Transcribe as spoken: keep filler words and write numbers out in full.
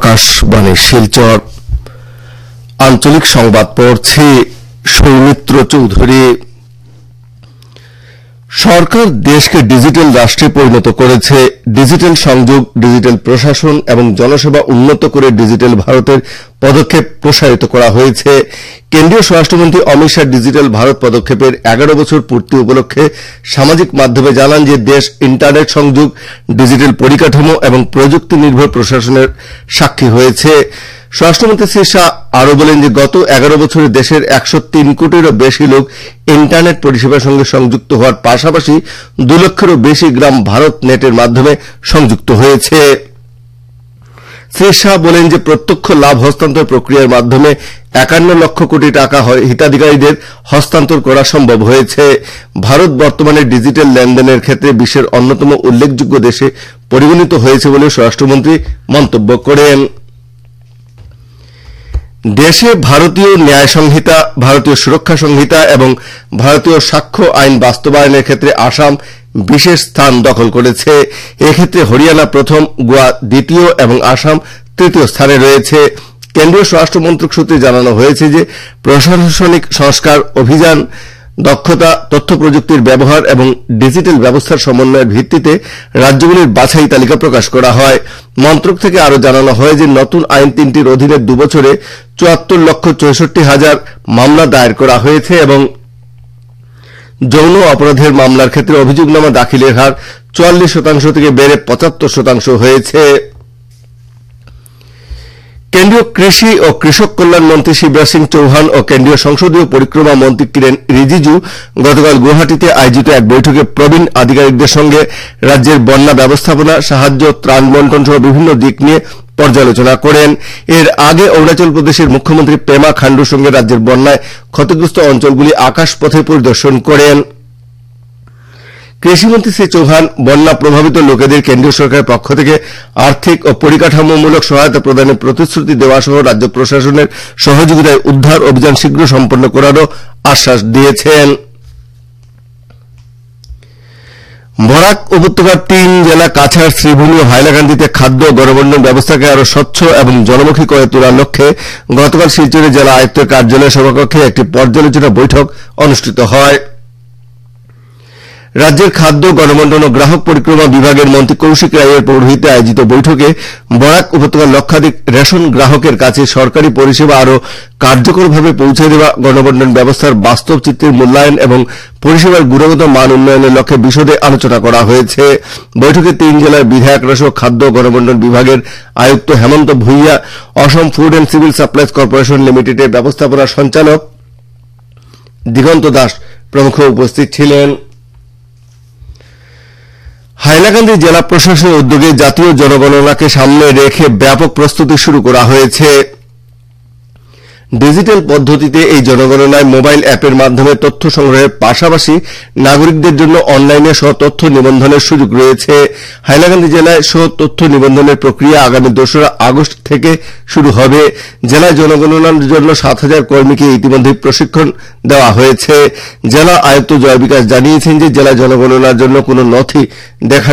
আকাশবাণী শিলচর আঞ্চলিক সংবাদ পড়ছে সৌমিত্র চৌধুরী। সরকার দেশকে ডিজিটাল রাষ্ট্রে পরিণত করেছে। ডিজিটাল সংযোগ, ডিজিটাল প্রশাসন এবং জনসেবা উন্নত করে ডিজিটাল ভারতের পদক্ষেপ প্রসারিত করা হয়েছে। কেন্দ্রীয় স্বরাষ্ট্রমন্ত্রী অমিত শাহ ডিজিটাল ভারত পদক্ষেপের এগারো বছর পূর্তি উপলক্ষে সামাজিক মাধ্যমে জানান যে দেশ ইন্টারনেট সংযোগ, ডিজিটাল পরিকাঠামো এবং প্রযুক্তি নির্ভর প্রশাসনের সাক্ষী হয়েছে। স্বরাষ্ট্রমন্ত্রী শ্রী শাহ আরও বলেন যে গত এগারো বছরে দেশের একশো তিন কোটিরও বেশি লোক ইন্টারনেট পরিষেবার সঙ্গে সংযুক্ত হওয়ার পাশাপাশি দু লক্ষেরও বেশি গ্রাম ভারত নেটের মাধ্যমে সংযুক্ত হয়েছে। শ্রী শাহ বলেন যে প্রত্যক্ষ লাভ হস্তান্তর প্রক্রিয়ার মাধ্যমে একান্ন লক্ষ কোটি টাকা হিতাধিকারীদের হস্তান্তর করা সম্ভব হয়েছে। ভারত বর্তমানে ডিজিটাল লেনদেনের ক্ষেত্রে বিশ্বের অন্যতম উল্লেখযোগ্য দেশে পরিগণিত হয়েছে বলে স্বরাষ্ট্রমন্ত্রী মন্তব্য করেন। দেশে ভারতীয় ন্যায় সংহিতা, ভারতীয় সুরক্ষা সংহিতা এবং ভারতীয় সাক্ষ্য আইন বাস্তবায়নের ক্ষেত্রে আসাম বিশেষ স্থান দখল করেছে। এক্ষেত্রে হরিয়ানা প্রথম, গোয়া দ্বিতীয় এবং আসাম তৃতীয় স্থানে রয়েছে। কেন্দ্রীয় স্বরাষ্ট্র মন্ত্রক সূত্রে জানানো হয়েছে যে প্রশাসনিক সংস্কার অভিযান, দক্ষতা, তথ্য প্রযুক্তির ব্যবহার এবং ডিজিটাল ব্যবস্থার সমন্বয়ের ভিত্তিতে রাজ্যগুলির বাছাই তালিকা প্রকাশ করা হয়। মন্ত্রক থেকে আরও জানানো হয় যে নতুন আইন তিনটির অধীনে দুবছরে চুয়াত্তর লক্ষ চৌষট্টি হাজার মামলা দায়ের করা হয়েছে এবং যৌন অপরাধের মামলার ক্ষেত্রে অভিযোগনামা দাখিলের হার চুয়াল্লিশ শতাংশ থেকে বেড়ে পঁচাত্তর শতাংশ হয়েছে। কেন্দ্রীয় কৃষি ও কৃষক কল্যাণ মন্ত্রী শিবরাজ সিং চৌহান ও কেন্দ্রীয় সংসদীয় পরিক্রমা মন্ত্রী কিরেন রিজিজু গতকাল গুয়াহাটিতে আয়োজিত এক বৈঠকে প্রবীণ আধিকারিকদের সঙ্গে রাজ্যের বন্যা ব্যবস্থাপনা, সাহায্য, ত্রাণ বন্টন সহ বিভিন্ন দিক নিয়ে পর্যালোচনা করেন। এর আগে অরুণাচল প্রদেশের মুখ্যমন্ত্রী পেমা খান্ডুর সঙ্গে রাজ্যের বন্যায় ক্ষতিগ্রস্ত অঞ্চলগুলি আকাশপথে পরিদর্শন করেন। কৃষিমন্ত্রী শ্রী চৌহান বন্যা প্রভাবিত লোকেদের কেন্দ্রীয় সরকারের পক্ষ থেকে আর্থিক ও পরিকাঠামোমূলক সহায়তা প্রদানের প্রতিশ্রুতি দেওয়া সহ রাজ্য প্রশাসনের সহযোগিতায় উদ্ধার অভিযান শীঘ্র সম্পন্ন করারও আশ্বাস দিয়েছেন। বরাক উপত্যকার তিন জেলা কাছাড়, শ্রীভূমি ও হাইলাকান্দিতে খাদ্য গণবন্টন ব্যবস্থাকে আরও স্বচ্ছ এবং জনমুখী করে তোলার লক্ষ্যে গতকাল শিলচরে জেলা আয়ুক্তের কার্যালয় সভাকক্ষে একটি পর্যালোচনা বৈঠক অনুষ্ঠিত হয়। রাজ্যের খাদ্য গণবন্টন ও গ্রাহক পরিক্রমা বিভাগের মন্ত্রী কৌশিক রায়ের পৌরোহিত্যে আয়োজিত বৈঠকে বরাক উপত্যকার লক্ষাধিক রেশন গ্রাহকের কাছে সরকারি পরিষেবা আরও কার্যকরভাবে পৌঁছে দেওয়া, গণবন্টন ব্যবস্থার বাস্তব চিত্রের মূল্যায়ন এবং পরিষেবার গুণগত মান উন্নয়নের লক্ষ্যে বিশদে আলোচনা করা হয়েছে। বৈঠকে তিন জেলার বিধায়করা সহ খাদ্য গণবন্টন বিভাগের আয়ুক্ত হেমন্ত ভুইয়া, অসম food and civil supplies corporation লিমিটেডের ব্যবস্থাপনা সঞ্চালক দিগন্ত দাস প্রমুখ উপস্থিত ছিলেন। হাইলাকান্দি জেলা প্রশাসনের উদ্যোগে জাতীয় জনগণনাকে সামনে রেখে ব্যাপক প্রস্তুতি শুরু করা হয়েছে। ডিজিটাল পদ্ধতিতে এই জনগণনায় মোবাইল অ্যাপের মাধ্যমে তথ্য সংগ্রহের পাশাপাশি নাগরিকদের জন্য অনলাইনে সহ তথ্য নিবন্ধনের সুযোগ রয়েছে। হাইলাকান্দি জেলায় সহ তথ্য নিবন্ধনের প্রক্রিয়া আগামী দোসরা আগস্ট থেকে শুরু হবে। জেলায় জনগণনার জন্য সাত হাজার কর্মীকে ইতিমধ্যে প্রশিক্ষণ দেওয়া হয়েছে। জেলা আয়ুক্ত জয় বিকাশ জানিয়েছেন যে জেলায় জনগণনার জন্য কোনো নথি দেখা